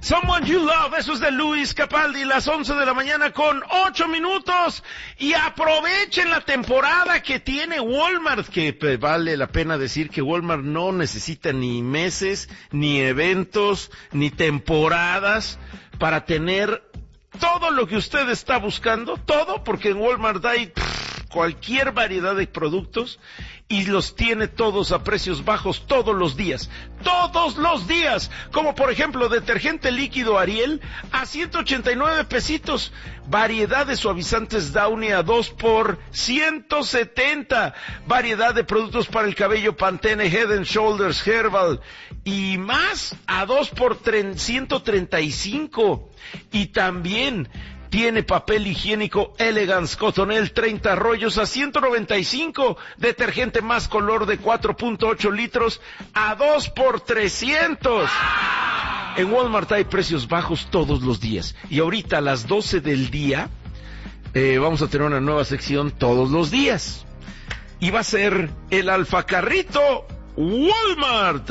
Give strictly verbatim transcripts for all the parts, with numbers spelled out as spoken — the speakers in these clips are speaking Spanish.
Someone You Love, eso es de Luis Capaldi, las once de la mañana con ocho minutos. Y aprovechen la temporada que tiene Walmart, que pues, vale la pena decir que Walmart no necesita ni meses, ni eventos, ni temporadas para tener todo lo que usted está buscando, todo, porque en Walmart hay pff, cualquier variedad de productos y los tiene todos a precios bajos todos los días, todos los días, como por ejemplo detergente líquido Ariel a ciento ochenta y nueve pesitos, variedad de suavizantes Downy a dos por ciento setenta, variedad de productos para el cabello Pantene, Head and Shoulders, Herbal y más a dos por ciento treinta y cinco, y también tiene papel higiénico Elegance Cotonel treinta rollos a ciento noventa y cinco, detergente más color de cuatro punto ocho litros a dos por trescientos. En Walmart hay precios bajos todos los días. Y ahorita a las doce del día eh, vamos a tener una nueva sección todos los días. Y va a ser el alfacarrito Walmart.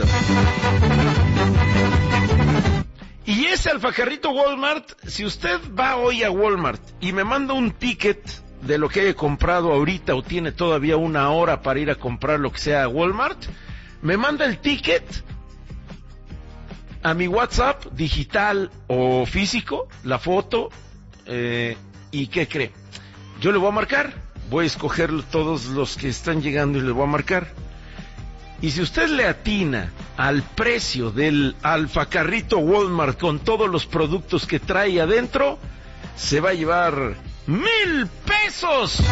Y ese alfacarrito Walmart, si usted va hoy a Walmart y me manda un ticket de lo que haya comprado ahorita o tiene todavía una hora para ir a comprar lo que sea a Walmart, me manda el ticket a mi WhatsApp digital o físico, la foto, eh, y ¿qué cree? Yo le voy a marcar, voy a escoger todos los que están llegando y le voy a marcar. Y si usted le atina al precio del alfacarrito Walmart con todos los productos que trae adentro, se va a llevar mil pesos.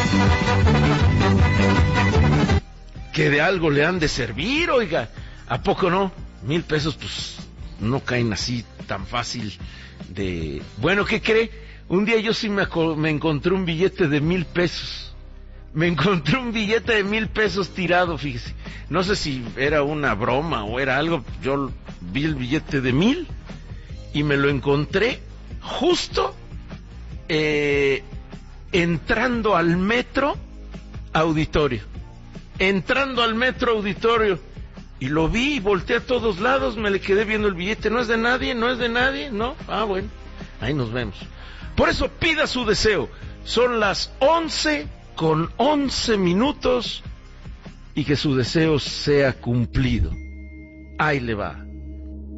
Que de algo le han de servir, oiga. ¿A poco no? Mil pesos, pues, no caen así tan fácil de... Bueno, ¿qué cree? Un día yo sí me, me encontré un billete de mil pesos. Me encontré un billete de mil pesos tirado, fíjese. No sé si era una broma o era algo. Yo vi el billete de mil y me lo encontré justo eh, entrando al metro auditorio. Entrando al metro auditorio. Y lo vi y volteé a todos lados, me le quedé viendo el billete. ¿No es de nadie? ¿No es de nadie? ¿No? Ah, bueno. Ahí nos vemos. Por eso pida su deseo. Son las once con once minutos y que su deseo sea cumplido. Ahí le va.